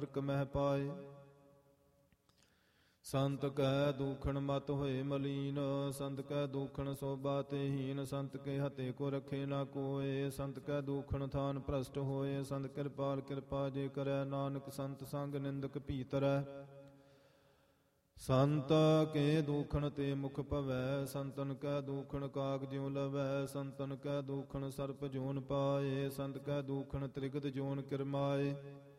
ਮਹਿ ਪਾਏ। ਸੰਤ ਕੈ ਦੂਖਣ ਮਤ ਹੋਏ ਮਲੀਨ, ਸੰਤ ਕੈ ਦੂਖਣ ਸੋਭਾ ਤੇ ਹੀਨ। ਸੰਤ ਕੇ ਹਤੇ ਕੋ ਰਖੇ ਨਾ ਕੋਏ, ਸੰਤ ਕੈ ਦੂਖਣ ਥਾਨ ਭ੍ਰਸ਼ਟ ਹੋਏ। ਸੰਤ ਕਿਰਪਾਲ ਕਿਰਪਾ ਜੇ ਕਰੈ, ਨਾਨਕ ਸੰਤ ਸੰਗ ਨਿੰਦਕ ਭੀਤਰੈ। ਸੰਤ ਕੇ ਦੂਖਣ ਤੇ ਮੁਖ ਭਵੈ, ਸੰਤਨ ਕੈ ਦੂਖਣ ਕਾਗ ਜਿਉ ਲਵੈ। ਸੰਤਨ ਕੈ ਦੂਖਣ ਸਰਪ ਜੋਨ ਪਾਏ, ਸੰਤ ਕੈ ਦੂਖਣ ਤ੍ਰਿਗਦ ਜੋਨ ਕਿਰਮਾਏ।